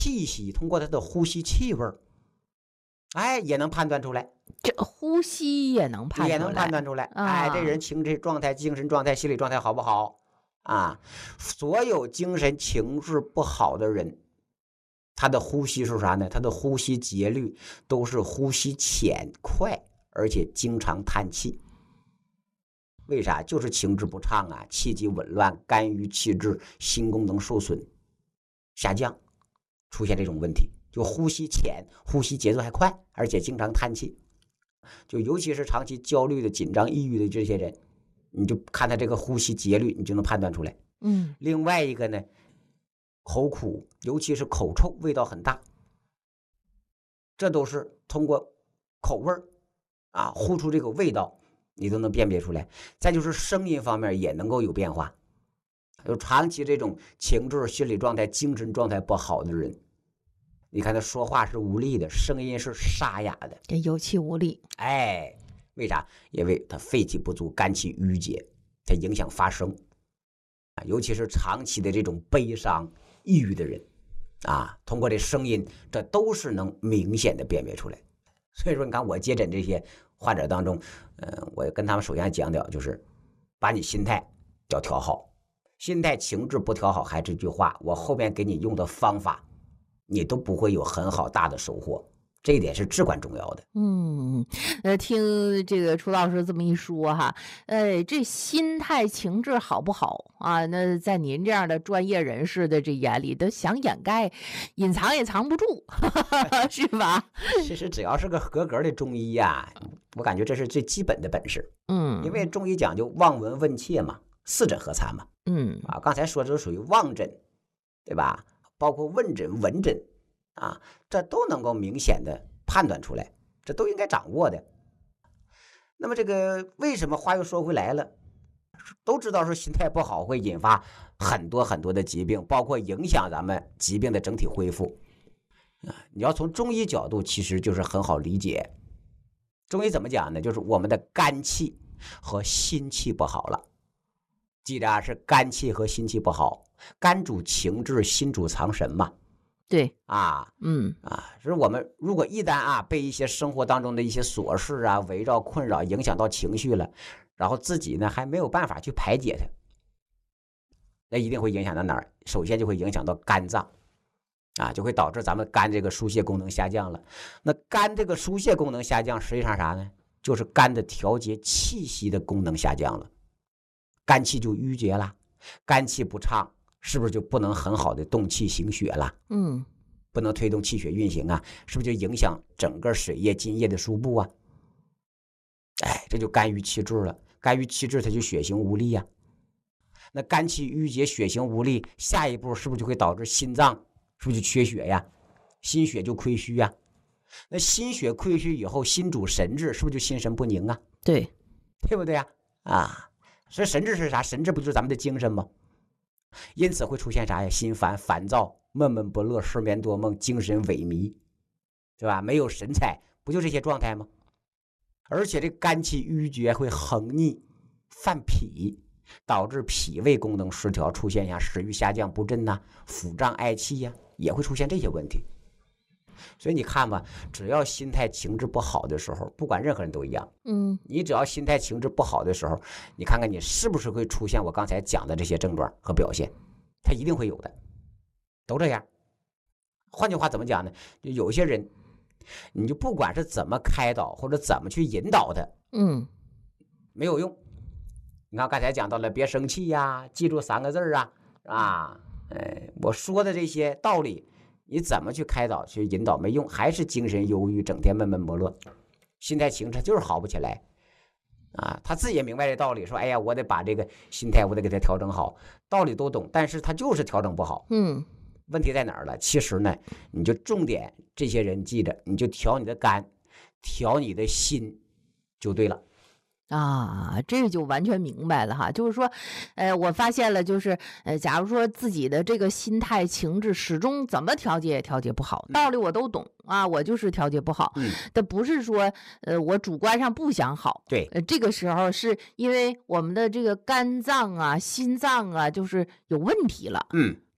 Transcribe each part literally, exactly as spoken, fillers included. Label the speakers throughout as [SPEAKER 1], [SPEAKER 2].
[SPEAKER 1] 气息，通过他的呼吸气味，哎，也能判断出来。
[SPEAKER 2] 这呼吸也能判出来，
[SPEAKER 1] 也能判断出来。
[SPEAKER 2] 啊、
[SPEAKER 1] 哎，这人情志状态、精神状态、心理状态好不好啊？所有精神情志不好的人，他的呼吸是啥呢？他的呼吸节律都是呼吸浅快，而且经常叹气。为啥？就是情志不畅啊，气机紊乱，肝郁气滞，心功能受损下降，出现这种问题，就呼吸浅，呼吸节奏还快，而且经常叹气。就尤其是长期焦虑的、紧张、抑郁的这些人，你就看他这个呼吸节律，你就能判断出来。
[SPEAKER 2] 嗯，
[SPEAKER 1] 另外一个呢，口苦，尤其是口臭，味道很大，这都是通过口味啊呼出这个味道，你都能辨别出来。再就是声音方面也能够有变化，就长期这种情志、心理状态、精神状态不好的人，你看他说话是无力的，声音是沙哑的，
[SPEAKER 2] 有气无力。
[SPEAKER 1] 哎，为啥？因为他肺气不足，肝气郁结，它影响发声。尤其是长期的这种悲伤、抑郁的人，啊，通过这声音，这都是能明显的辨别出来。所以说，你看我接诊这些患者当中，呃，我跟他们首先讲讲，就是把你心态要调好，心态情志不调好，还这句话，我后面给你用的方法，你都不会有很好大的收获。这一点是至关重要的。
[SPEAKER 2] 嗯，呃，听这个楚老师这么一说哈，呃，这心态情志好不好啊？那在您这样的专业人士的这眼里，都想掩盖、隐藏也藏不住，是吧？
[SPEAKER 1] 其实只要是个合格的中医呀、啊，我感觉这是最基本的本事。
[SPEAKER 2] 嗯，
[SPEAKER 1] 因为中医讲究望闻问切嘛，四诊合参嘛。
[SPEAKER 2] 嗯
[SPEAKER 1] 啊，刚才说这属于望诊，对吧？包括问诊、闻诊。啊，这都能够明显的判断出来，这都应该掌握的。那么这个为什么话又说回来了？都知道说心态不好会引发很多很多的疾病，包括影响咱们疾病的整体恢复。啊，你要从中医角度，其实就是很好理解。中医怎么讲呢？就是我们的肝气和心气不好了。记着啊，是肝气和心气不好，肝主情志，心主藏神嘛。
[SPEAKER 2] 对
[SPEAKER 1] 啊，
[SPEAKER 2] 嗯
[SPEAKER 1] 啊，就是我们如果一旦啊被一些生活当中的一些琐事啊围绕困扰，影响到情绪了，然后自己呢还没有办法去排解它，那一定会影响到哪儿？首先就会影响到肝脏，啊，就会导致咱们肝这个疏泄功能下降了。那肝这个疏泄功能下降，实际上啥呢？就是肝的调节气息的功能下降了，肝气就郁结了，肝气不畅。是不是就不能很好的动气行血了？
[SPEAKER 2] 嗯，
[SPEAKER 1] 不能推动气血运行啊，是不是就影响整个水液、津液的输布啊？哎，这就肝郁气滞了，肝郁气滞它就血行无力呀、啊。那肝气郁结、血行无力，下一步是不是就会导致心脏是不是就缺血呀？心血就亏虚呀？那心血亏虚以后，心主神志，是不是就心神不宁啊？
[SPEAKER 2] 对，
[SPEAKER 1] 对不对呀？啊，所以神志是啥？神志不就是咱们的精神吗？因此会出现啥呀？心烦、烦躁、闷闷不乐、失眠多梦、精神萎靡，对吧？没有神采，不就这些状态吗？而且这肝气郁结会横逆、犯脾，导致脾胃功能失调，出现下食欲下降、不振呐、啊、腹胀、嗳气呀、啊，也会出现这些问题。所以你看吧，只要心态情志不好的时候，不管任何人都一样，
[SPEAKER 2] 嗯，
[SPEAKER 1] 你只要心态情志不好的时候，你看看你是不是会出现我刚才讲的这些症状和表现，它一定会有的，都这样。换句话怎么讲呢？有一些人，你就不管是怎么开导或者怎么去引导他，
[SPEAKER 2] 嗯，
[SPEAKER 1] 没有用。你看刚才讲到了别生气呀、啊，记住三个字啊，啊，呃，我说的这些道理。你怎么去开导去引导没用，还是精神忧郁，整天闷闷不乐，心态情志就是好不起来啊。他自己也明白这道理，说哎呀，我得把这个心态我得给他调整好，道理都懂，但是他就是调整不好。
[SPEAKER 2] 嗯，
[SPEAKER 1] 问题在哪儿了？其实呢，你就重点这些人记着，你就调你的肝，调你的心就对了。
[SPEAKER 2] 啊，这个就完全明白了哈，就是说，呃，我发现了，就是呃，假如说自己的这个心态情志始终怎么调节也调节不好，道理我都懂啊，我就是调节不好，
[SPEAKER 1] 嗯，
[SPEAKER 2] 但不是说呃我主观上不想好，
[SPEAKER 1] 对，
[SPEAKER 2] 呃，这个时候是因为我们的这个肝脏啊、心脏啊，就是有问题了，
[SPEAKER 1] 嗯。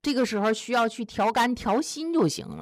[SPEAKER 2] 这个时候需要去调肝调心就行了。